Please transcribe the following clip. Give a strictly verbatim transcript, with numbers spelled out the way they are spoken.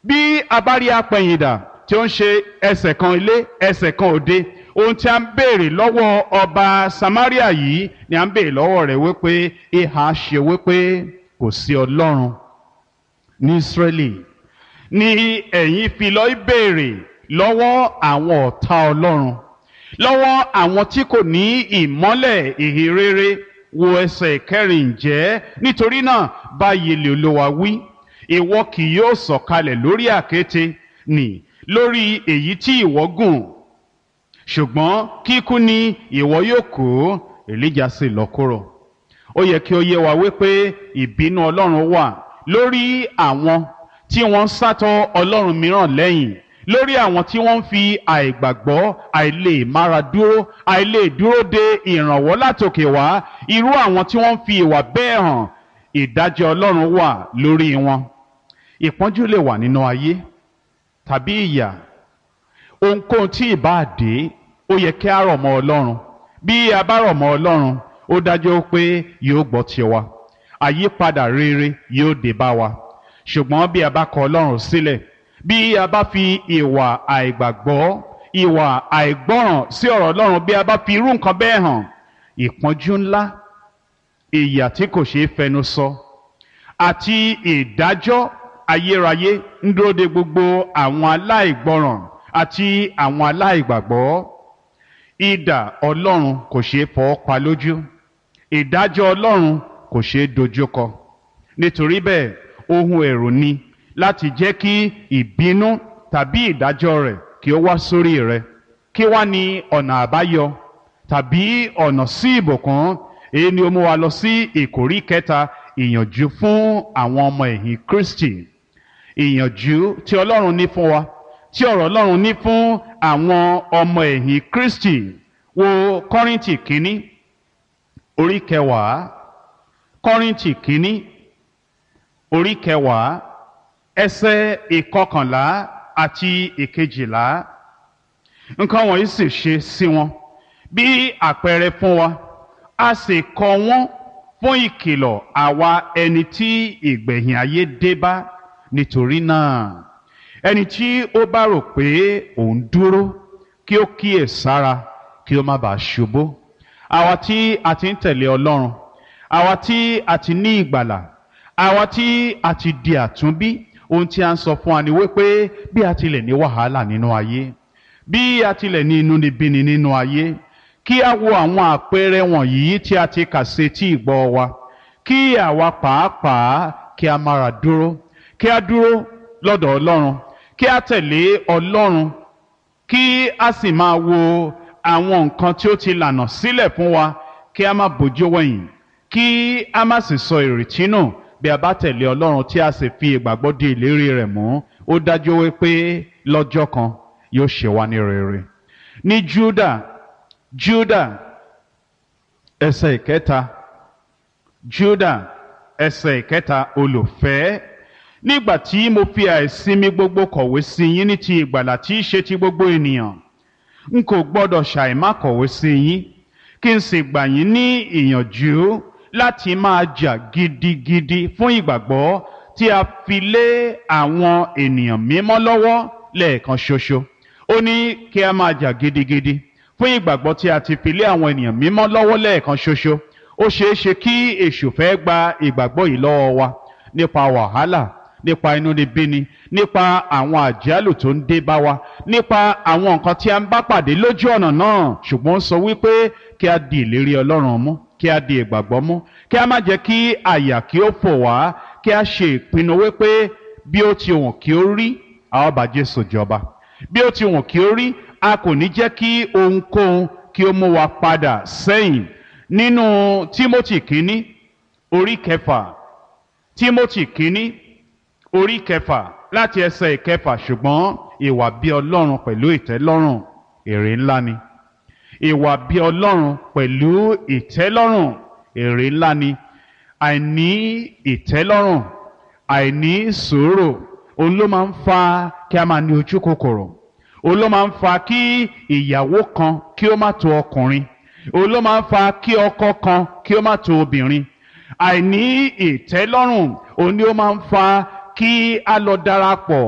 bí a bá rí apẹ̀yìndà tí ó ń ṣe ẹsẹ̀ kan ilé ẹsẹ̀ kan òde, ohun tí a ń béèrè lọ́wọ́ ọba Samaria yìí ni a ń béèrè lọ́wọ́ rẹ̀ wípé ìhà ṣe wípé kò sí Ọlọ́run ní Ísírẹ́lì ni ẹ̀yin fi lọ béèrè lọ́wọ́ àwọn ọ̀tá Ọlọ́run, lọ́wọ́ àwọn tí kò ní ìmọ́lẹ̀ ìhìnrere. Wo ẹsẹ̀ kẹrin, ǹjẹ́ nítorí náà báyìí lè Olúwa wí, ìwọ kì yóò sọ̀kalẹ̀ lórí àkéte nì lórí èyí tí ìwọ gùn, ṣùgbọ́n kíkú ni ìwọ yóò kú. Èlíjà sì lọ kúrò. Ó yẹ kí ó yé wa wípé ìbínú Ọlọ́run wà lórí àwọn tí wọ́n ń sátọ̀ Ọlọ́run mìíràn lẹ́yìn, lórí àwọn tí wọ́n ń fi àìgbàgbọ́, àìlè mára dúró, àìlè dúró de ìrànwọ́ látòkè wá, irú àwọn tí wọ́n ń fi ìwà bẹ́ẹ̀ hàn. Ìdájọ́ Ọlọ́run wà lórí wọn. Ìpọ́njú lè wà nínú ayé tàbí ìyà. Ohunkóhun tí ìbá dé, ó yẹ kí a rọ̀ mọ́ Ọlọ́run. Bí a bá rọ̀ mọ́ Ọlọ́run, ó dájú pé yóò gbọ́ tiwa. Àyípadà rere yóò dé bá wa. Ṣùgbọ́n bí a bá kọ̀ Ọlọ́run sílẹ̀, bí a bá fi ìwà àìgbàgbọ́, ìwà àìgbọ́ràn sí ọ̀rọ̀ Ọlọ́run, bí a bá fi irú nǹkan bẹ́ẹ̀ hàn, ìpọ́njú ńlá, ìyà tí kò ṣeé fẹnu sọ, àti ìdájọ́ ayérayé ń dúró de gbogbo àwọn aláìgbọ́ràn àti àwọn aláìgbàgbọ́. Idà Ọlọ́run kò ṣeé fọwọ́ pa lójú, ìdájọ́ Ọlọ́run kò ṣeé dojúkọ. Nítorí bẹ́ẹ̀, ohun ẹ̀rù ni láti jẹ́ kí ìbínú tàbí ìdájọ́ rẹ̀ kí ó wá sórí rẹ̀. Kí wá ní ọ̀nà àbáyọ tàbí ọ̀nà sí ìbùkún? Èyí ni ó mú wa lọ sí ìkórí kẹta, ìyànjú fún àwọn ọmọ ẹ̀yìn Kristi. Ìyànjú tí Ọlọ́run ní fún wa, tí ọ̀rọ̀ Ọlọ́run ní fún àwọn ọmọ ẹ̀yìn Kristi. Wo Kọ́ríńtì kínní orí kẹwàá, Kọ́ríńtì kínní orí kẹwàá ẹsẹ̀ ìkọkànlá àti ìkejìlá. Nǹkan wọ̀nyí sì ṣe sí wọn bí àpẹẹrẹ fún wa, a sì kọ wọ́n fún ìkìlọ̀ àwa ẹni tí ìgbẹ̀yìn ayé dé bá. Nítorí náà, ẹni tí ó bá rò pé òun dúró, kí ó kíyè sára kí ó má bàa ṣubú. Àwa tí a ti ń tẹ̀lé Ọlọ́run, àwa tí a ti ní ìgbàlà, àwa tí a ti di àtúnbí, ohun tí a ń sọ fún wa ni wípé bí a tilẹ̀ ní wàhálà nínú ayé, bí a tilẹ̀ ní inúnibíni nínú ayé, kí a wo àwọn àpẹẹrẹ wọ̀nyí tí a ti kà sí etí ìgbọ́ wa, kí àwa pàápàá kí a mára dúró, kí a dúró lọ́dọ̀ Ọlọ́run, kí a tẹ̀lé Ọlọ́run, kí a sì máa wo àwọn nǹkan tí ó ti lànà sílẹ̀ fún wa, kí a má bójú wẹ̀yìn, kí a má sì sọ ìrètí nù. Bí a bá tẹ̀lé Ọlọ́run tí a sì fi ìgbàgbọ́ di ìlérí rẹ̀ mú, ó dájú wípé lọ́jọ́ kan yóò ṣe wá ní rere. Ní Júdà, Júdà ẹsẹ̀ ìkẹta, Júdà ẹsẹ̀ ìkẹta, olùfẹ́, nígbà tí mo fi àìsinmi gbogbo kọ̀wé sí yín ní ti ìgbàlà tí í ṣe ti gbogbo ènìyàn, n kò gbọ́dọ̀ ṣàìmá kọ̀wé sí yín, kí n sì gbà yín ní ìyànjú láti máa jà gidigidi fún ìgbàgbọ́ tí a fi lé àwọn ènìyàn mímọ́ lọ́wọ́ lẹ́ẹ̀kan ṣoṣo. Ó ní kí a máa jà gidigidi fún ìgbàgbọ́ tí a ti fi lé àwọn ènìyàn mímọ́ lọ́wọ́ lẹ́ẹ̀kan ṣoṣo. Ó ṣeé ṣe kí èṣù fẹ́ gba ìgbàgbọ́ yìí lọ́wọ́ wa nípa wàhálà, nípa inúnibíni, nípa àwọn àjálù tó ń dé bá wa, nípa àwọn nǹkan tí a ń bá pàdé lójú ọ̀nà náà. Ṣùgbọ́n ó sọ wípé kí a di ìlérí Ọlọ́run mú, kí a di ìgbàgbọ́ mú, kí a má jẹ́ kí àyà kí ó fò wá, kí a ṣe ìpinnu wípé bí ó ti wùn kí ó rí, a ó bá Jésù jọba. Bí ó ti wùn kí ó rí, a kò ní jẹ́ kí ohunkóhun kí ó mú wa padà sẹ́yìn. Nínú Tímótì kínní orí kẹfà, Tímótì kínní orí kẹfà láti ẹsẹ̀ ìkẹfà, ṣùgbọ́n ìwà bí Ọlọ́run pẹ̀lú ìtẹ́lọ́rùn èrè ńlá ni. Ìwà bí Ọlọ́run pẹ̀lú ìtẹ́lọ́rùn èrè ńlá ni. Àìní ìtẹ́lọ́rùn, àìní sùúrù, òun ló máa ń fa kí a máa ní ojú kòkòrò. Òun ló máa ń fa kí ìyàwó kan kí ó má tó ọkùnrin. Òun ló máa ń fa kí ọkọ kan kí ó má tó obìnrin. Àìní ìtẹ́lọ́rùn, òun ni ó máa ń fa kí a lọ darapọ̀